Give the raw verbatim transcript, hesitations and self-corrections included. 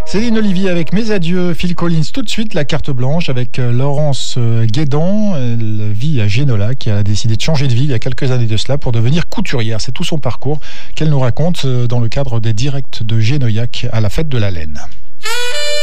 Céline Olivier avec Mes adieux, Phil Collins tout de suite, la carte blanche avec Laurence Guédan. Elle vit à Génola, qui a décidé de changer de vie il y a quelques années de cela pour devenir couturière. C'est tout son parcours qu'elle nous raconte dans le cadre des directs de Génoyac à la fête de la laine.